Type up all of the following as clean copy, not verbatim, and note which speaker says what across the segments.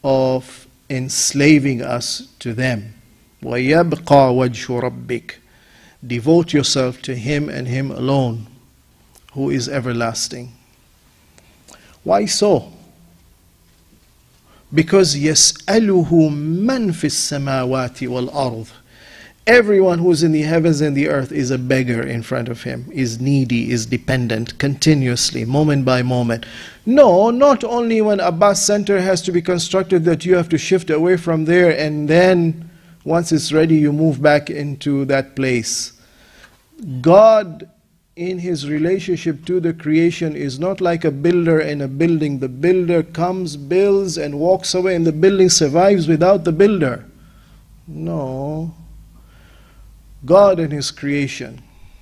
Speaker 1: of enslaving us to them. وَيَبْقَى وَجْهُ رَبِّكَ. Devote yourself to Him and Him alone, who is everlasting. Why so? Because يَسْأَلُهُ مَنْ فِي السَّمَاوَاتِ وَالْأَرْضِ. Everyone who is in the heavens and the earth is a beggar in front of Him, is needy, is dependent, continuously, moment by moment. No, not only when a bus center has to be constructed that you have to shift away from there, and then once it's ready you move back into that place. God, in His relationship to the creation, is not like a builder in a building. The builder comes, builds, and walks away, and the building survives without the builder. No. God in His creation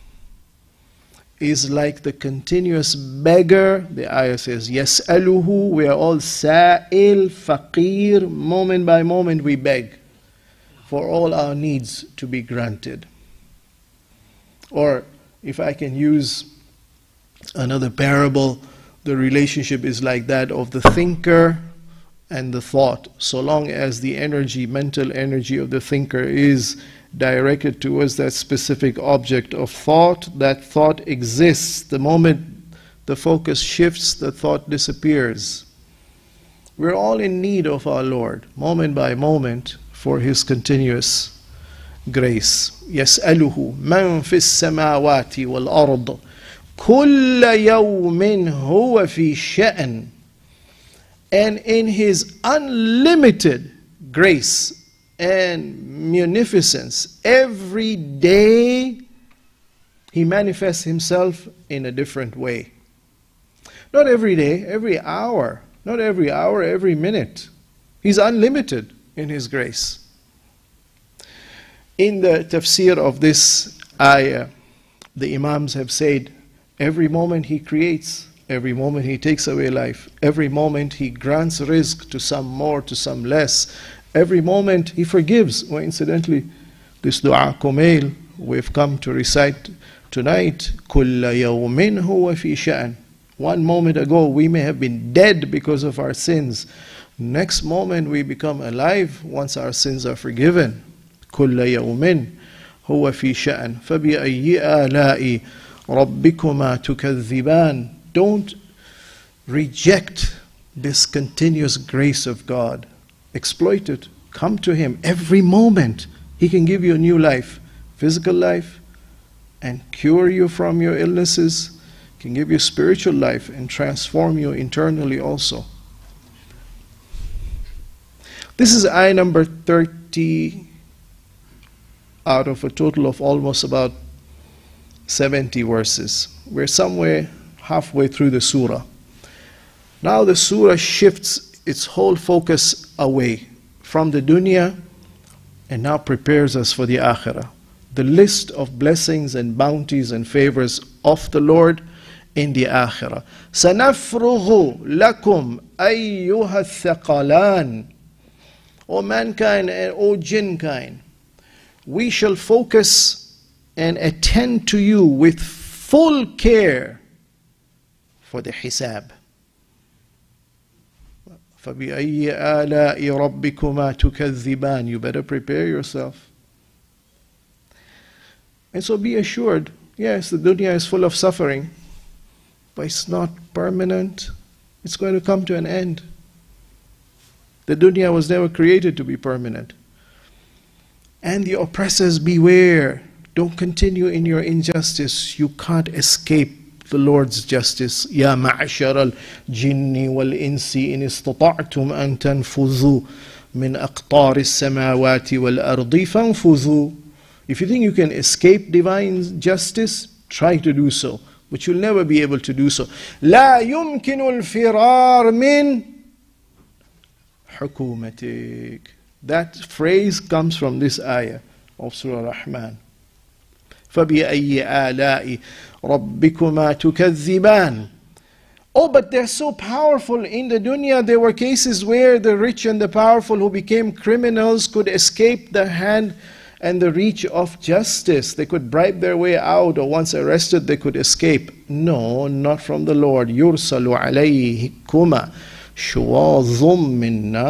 Speaker 1: is like the continuous beggar. The ayah says, يَسْأَلُهُ. We are all sa'il, faqir. Moment by moment we beg for all our needs to be granted. Or, if I can use another parable, the relationship is like that of the thinker and the thought. So long as the energy, mental energy of the thinker is directed towards that specific object of thought, that thought exists. The moment the focus shifts, the thought disappears. We're all in need of our Lord, moment by moment, for His continuous grace. يَسْأَلُهُ مَنْ فِي السَّمَاوَاتِ وَالْأَرْضِ كُلَّ يَوْمٍ هُوَ فِي شَأْنٍ. And in His unlimited grace and munificence, every day He manifests Himself in a different way. Not every day, every hour. Not every hour, every minute. He's unlimited in His grace. In the tafsir of this ayah, the Imams have said, every moment He creates, every moment He takes away life, every moment He grants rizq to some more, to some less, every moment He forgives. Well, incidentally, this dua kumail we've come to recite tonight, كُلَّ يَوْمٍ هُوَ فِي شَأْنٍ. 1 moment ago we may have been dead because of our sins. Next moment we become alive once our sins are forgiven. كُلَّ يَوْمٍ هُوَ فِي شَأْنٍ فَبِأَيِّ آلَاءِ رَبِّكُمَا تُكَذِّبَانِ. Don't reject this continuous grace of God. Exploit it. Come to Him every moment. He can give you a new life, physical life, and cure you from your illnesses. He can give you spiritual life and transform you internally also. This is ayah number 30 out of a total of almost about 70 verses. We're somewhere halfway through the surah. Now the surah shifts its whole focus away from the dunya and now prepares us for the akhirah. The list of blessings and bounties and favors of the Lord in the akhirah. سَنَفْرُغُ لَكُمْ أَيُّهَا الثَّقَلَانِ. O mankind and O jinn kind, we shall focus and attend to you with full care for the hisab. فَبِأَيِّ آلَاءِ رَبِّكُمَا تُكَذِّبَانِ. You better prepare yourself. And so be assured, yes, the dunya is full of suffering, but it's not permanent. It's going to come to an end. The dunya was never created to be permanent. And the oppressors, beware. Don't continue in your injustice. You can't escape the Lord's justice. يَا مَعْشَرَ الْجِنِّ وَالْإِنسِ إِنِ اسْتَطَعْتُمْ أَن تَنْفُذُوا مِنْ أَقْطَارِ السَّمَاوَاتِ وَالْأَرْضِ فَانْفُذُوا. If you think you can escape divine justice, try to do so. But you'll never be able to do so. لَا يُمْكِنُ الْفِرَارِ مِنْ حُكُومَتِكَ. That phrase comes from this ayah of Surah Rahman. فَبِأَيِّ آلَاءِ رَبِّكُمَا تُكَذِّبَانِ. Oh, but they're so powerful. In the dunya, there were cases where the rich and the powerful who became criminals could escape the hand and the reach of justice. They could bribe their way out, or once arrested, they could escape. No, not from the Lord. يُرْسَلُ عَلَيْهِكُمَا شُوَاظٌ مِّن نَارٍ